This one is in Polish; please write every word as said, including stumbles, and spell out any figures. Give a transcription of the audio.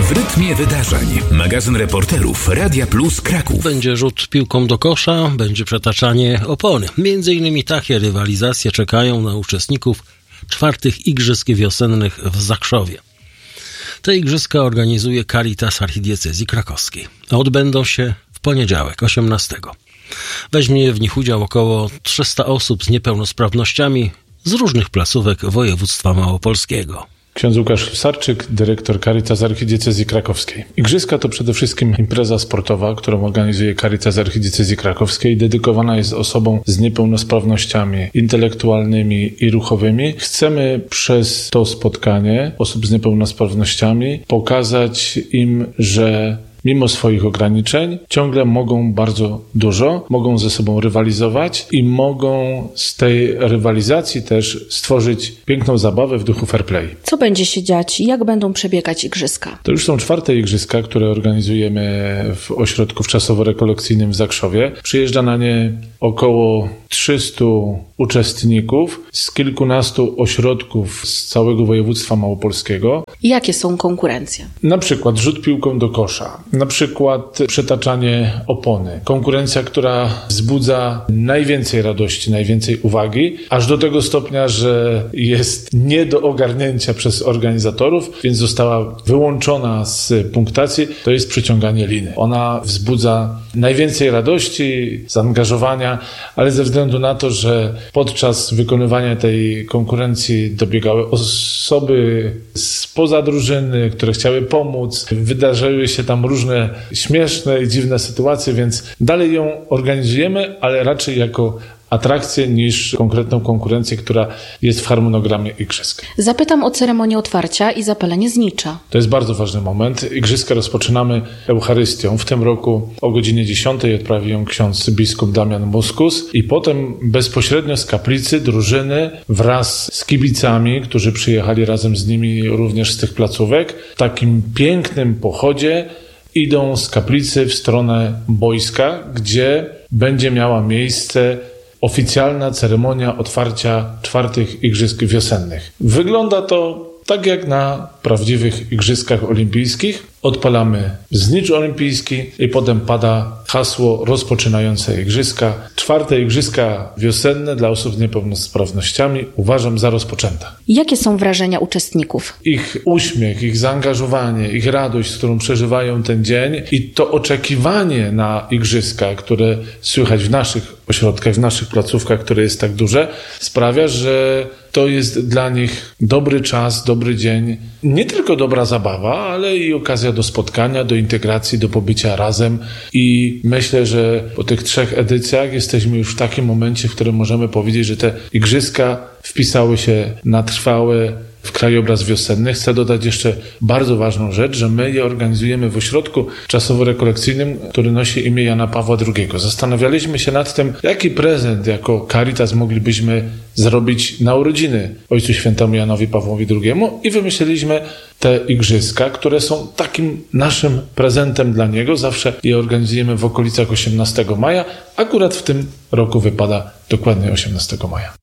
W rytmie wydarzeń. Magazyn reporterów Radia Plus Kraków. Będzie rzut piłką do kosza, będzie przetaczanie opony. Między innymi takie rywalizacje czekają na uczestników czwartych Igrzysk Wiosennych w Zakrzowie. Te igrzyska organizuje Caritas Archidiecezji Krakowskiej. Odbędą się w poniedziałek, osiemnastego. Weźmie w nich udział około trzysta osób z niepełnosprawnościami z różnych placówek województwa małopolskiego. Ksiądz Łukasz Sarczyk, dyrektor Caritas Archidiecezji Krakowskiej. Igrzyska to przede wszystkim impreza sportowa, którą organizuje Caritas Archidiecezji Krakowskiej. Dedykowana jest osobom z niepełnosprawnościami intelektualnymi i ruchowymi. Chcemy przez to spotkanie osób z niepełnosprawnościami pokazać im, że mimo swoich ograniczeń ciągle mogą bardzo dużo, mogą ze sobą rywalizować i mogą z tej rywalizacji też stworzyć piękną zabawę w duchu fair play. Co będzie się dziać i jak będą przebiegać igrzyska? To już są czwarte igrzyska, które organizujemy w ośrodku wczasowo-rekolekcyjnym w Zakrzowie. Przyjeżdża na nie około trzystu uczestników z kilkunastu ośrodków z całego województwa małopolskiego. Jakie są konkurencje? Na przykład rzut piłką do kosza, na przykład przetaczanie opony. Konkurencja, która wzbudza najwięcej radości, najwięcej uwagi, aż do tego stopnia, że jest nie do ogarnięcia przez organizatorów, więc została wyłączona z punktacji, to jest przyciąganie liny. Ona wzbudza najwięcej radości, zaangażowania, ale ze względu na to, że podczas wykonywania tej konkurencji dobiegały osoby spoza drużyny, które chciały pomóc, wydarzyły się tam różne śmieszne i dziwne sytuacje, więc dalej ją organizujemy, ale raczej jako atrakcję niż konkretną konkurencję, która jest w harmonogramie igrzysk. Zapytam o ceremonię otwarcia i zapalenie znicza. To jest bardzo ważny moment. Igrzyska rozpoczynamy Eucharystią. W tym roku o godzinie dziesiątej odprawi ją ksiądz biskup Damian Muskus i potem bezpośrednio z kaplicy drużyny wraz z kibicami, którzy przyjechali razem z nimi również z tych placówek, w takim pięknym pochodzie idą z kaplicy w stronę boiska, gdzie będzie miała miejsce oficjalna ceremonia otwarcia czwartych Igrzysk Wiosennych. Wygląda to tak jak na prawdziwych Igrzyskach Olimpijskich. Odpalamy znicz olimpijski i potem pada hasło rozpoczynające Igrzyska. Czwarte Igrzyska Wiosenne dla osób z niepełnosprawnościami uważam za rozpoczęte. Jakie są wrażenia uczestników? Ich uśmiech, ich zaangażowanie, ich radość, z którą przeżywają ten dzień i to oczekiwanie na Igrzyska, które słychać w naszych ośrodkach, w naszych placówkach, które jest tak duże, sprawia, że to jest dla nich dobry czas, dobry dzień. Nie tylko dobra zabawa, ale i okazja do spotkania, do integracji, do pobycia razem. I myślę, że po tych trzech edycjach jesteśmy już w takim momencie, w którym możemy powiedzieć, że te igrzyska wpisały się na trwałe w krajobraz wiosenny. Chcę dodać jeszcze bardzo ważną rzecz, że my je organizujemy w ośrodku czasowo-rekolekcyjnym, który nosi imię Jana Pawła drugiego. Zastanawialiśmy się nad tym, jaki prezent jako Caritas moglibyśmy zrobić na urodziny Ojcu Świętemu Janowi Pawłowi drugiemu i wymyśliliśmy te igrzyska, które są takim naszym prezentem dla niego. Zawsze je organizujemy w okolicach osiemnastego maja. Akurat w tym roku wypada dokładnie osiemnastego maja.